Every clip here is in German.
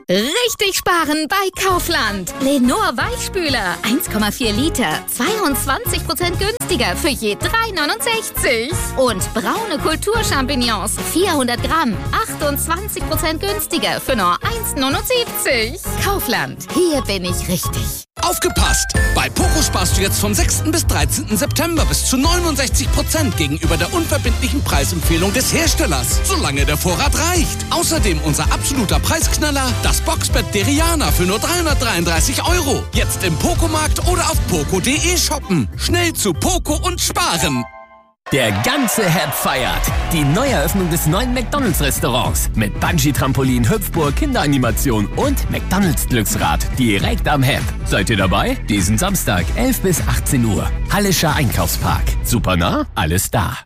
Richtig sparen bei Kaufland. Lenor Weichspüler 1,4 Liter, 22% günstiger für je 3,69. Und braune Kulturchampignons 400 Gramm, 28% günstiger für nur 1,79. Kaufland, hier bin ich richtig. Aufgepasst! Bei Poco sparst du jetzt vom 6. bis 13. September bis zu 69% gegenüber der unverbindlichen Preisempfehlung des Herstellers, solange der Vorrat reicht. Außerdem unser absoluter Preisknaller, das Boxbett Deriana für nur 333 €. Jetzt im Poco-Markt oder auf poco.de shoppen. Schnell zu Poco und sparen! Der ganze Hep feiert die Neueröffnung des neuen McDonald's-Restaurants mit Bungee-Trampolin, Hüpfburg, Kinderanimation und McDonald's-Glücksrad direkt am Hep. Seid ihr dabei? Diesen Samstag, 11 bis 18 Uhr. Hallischer Einkaufspark. Super nah, alles da.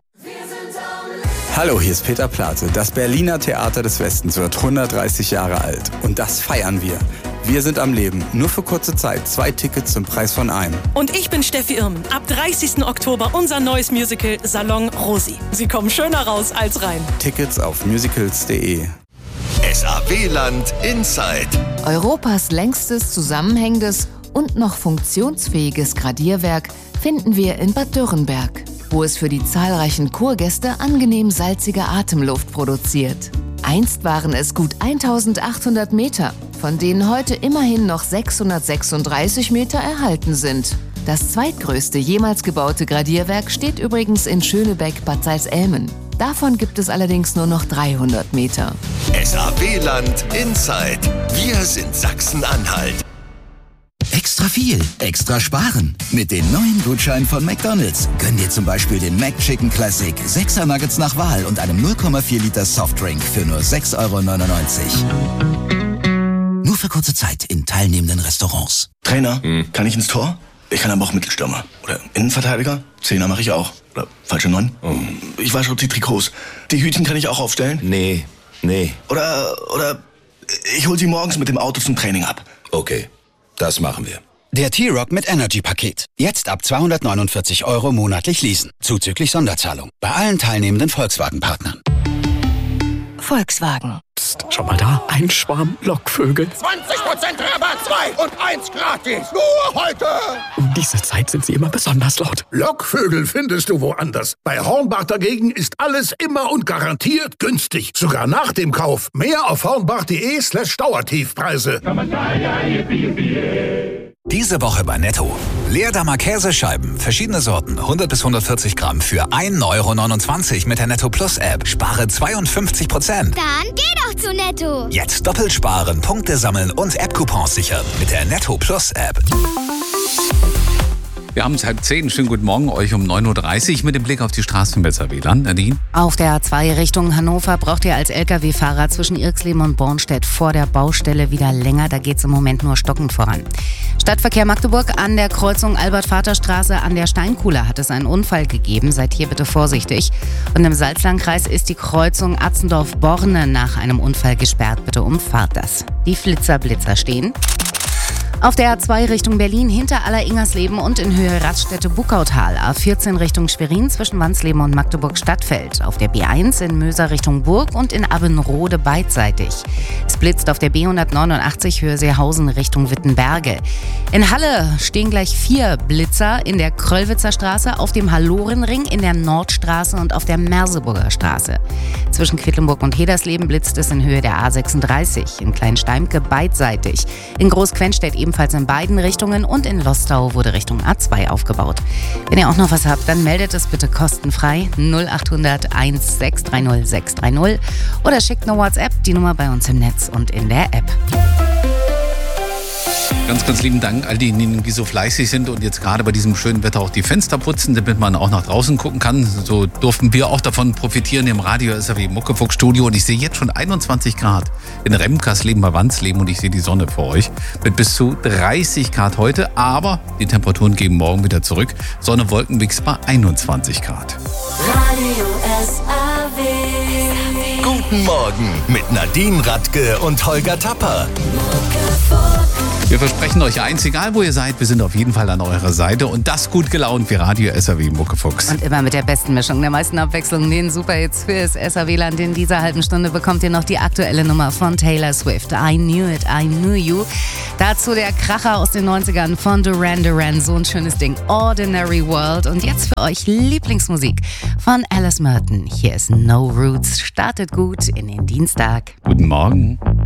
Hallo, hier ist Peter Plate. Das Berliner Theater des Westens wird 130 Jahre alt. Und das feiern wir. Wir sind am Leben. Nur für kurze Zeit. 2 Tickets zum Preis von einem. Und ich bin Steffi Irmen. Ab 30. Oktober unser neues Musical Salon Rosi. Sie kommen schöner raus als rein. Tickets auf musicals.de. SAW-Land Inside. Europas längstes, zusammenhängendes und noch funktionsfähiges Gradierwerk finden wir in Bad Dürrenberg, wo es für die zahlreichen Kurgäste angenehm salzige Atemluft produziert. Einst waren es gut 1800 Meter, von denen heute immerhin noch 636 Meter erhalten sind. Das zweitgrößte jemals gebaute Gradierwerk steht übrigens in Schönebeck-Bad Salzelmen. Davon gibt es allerdings nur noch 300 Meter. SAW-Land Inside. Wir sind Sachsen-Anhalt. Extra viel, extra sparen. Mit den neuen Gutscheinen von McDonald's. Gönn dir zum Beispiel den McChicken Classic, 6er Nuggets nach Wahl und einem 0,4 Liter Softdrink für nur 6,99 €. Nur für kurze Zeit in teilnehmenden Restaurants. Trainer, kann ich ins Tor? Ich kann aber auch Mittelstürmer. Oder Innenverteidiger? Zehner mache ich auch. Oder falsche 9? Ich wasche die Trikots. Die Hütchen kann ich auch aufstellen? Nee. Oder ich hol sie morgens mit dem Auto zum Training ab. Okay, das machen wir. Der T-Rock mit Energy-Paket. Jetzt ab 249 € monatlich leasen. Zuzüglich Sonderzahlung. Bei allen teilnehmenden Volkswagen-Partnern. Volkswagen. Psst, schau mal da. Ein Schwarm Lockvögel. 20% Rabatt, 2 und 1 gratis. Nur heute. Um diese Zeit sind sie immer besonders laut. Lockvögel findest du woanders. Bei Hornbach dagegen ist alles immer und garantiert günstig. Sogar nach dem Kauf. Mehr auf hornbach.de/Dauertiefpreise. Diese Woche bei Netto. Leerdammer Käsescheiben, verschiedene Sorten, 100 bis 140 Gramm für 1,29 € mit der Netto Plus App. Spare 52%. Dann geh doch zu Netto. Jetzt doppelt sparen, Punkte sammeln und App-Coupons sichern mit der Netto Plus App. Wir haben es 9:30. Schönen guten Morgen euch um 9:30 Uhr mit dem Blick auf die Straßen bei SAW-Land. Nadine? Auf der A2 Richtung Hannover braucht ihr als Lkw-Fahrer zwischen Irxleben und Bornstedt vor der Baustelle wieder länger. Da geht es im Moment nur stockend voran. Stadtverkehr Magdeburg an der Kreuzung Albert-Vater-Straße an der Steinkuhle hat es einen Unfall gegeben. Seid hier bitte vorsichtig. Und im Salzlandkreis ist die Kreuzung Atzendorf-Borne nach einem Unfall gesperrt. Bitte umfahrt das. Die Flitzer-Blitzer stehen. Auf der A2 Richtung Berlin hinter Aller-Ingersleben und in Höhe Raststätte-Buckautal. A14 Richtung Schwerin zwischen Wansleben und Magdeburg-Stadtfeld. Auf der B1 in Möser Richtung Burg und in Abbenrode beidseitig. Es blitzt auf der B189 Höhe Seehausen Richtung Wittenberge. In Halle stehen gleich 4 Blitzer in der Kröllwitzer Straße, auf dem Hallorenring, in der Nordstraße und auf der Merseburger Straße. Zwischen Quedlinburg und Hedersleben blitzt es in Höhe der A36. In Kleinsteimke beidseitig. In Großquenstedt ebenfalls in beiden Richtungen und in Lostau wurde Richtung A2 aufgebaut. Wenn ihr auch noch was habt, dann meldet es bitte kostenfrei 0800 1630 630 oder schickt eine WhatsApp, die Nummer bei uns im Netz und in der App. Ganz, ganz lieben Dank all diejenigen, die so fleißig sind und jetzt gerade bei diesem schönen Wetter auch die Fenster putzen, damit man auch nach draußen gucken kann. So durften wir auch davon profitieren. Im Radio SAW Muckefuck-Studio und ich sehe jetzt schon 21 Grad in Remkersleben bei Wansleben und ich sehe die Sonne vor euch mit bis zu 30 Grad heute, aber die Temperaturen gehen morgen wieder zurück. Sonne, Wolkenmix bei 21 Grad. Radio SAW. Guten Morgen mit Nadine Radke und Holger Tapper. Muckefuck. Wir versprechen euch eins, egal wo ihr seid, wir sind auf jeden Fall an eurer Seite und das gut gelaunt wie Radio SAW Muckefuchs. Und immer mit der besten Mischung, der meisten Abwechslung, den Superhits fürs SAW-Land. In dieser halben Stunde bekommt ihr noch die aktuelle Nummer von Taylor Swift. I Knew It, I Knew You. Dazu der Kracher aus den 90ern von Duran Duran. So ein schönes Ding. Ordinary World. Und jetzt für euch Lieblingsmusik von Alice Merton. Hier ist No Roots. Startet gut in den Dienstag. Guten Morgen.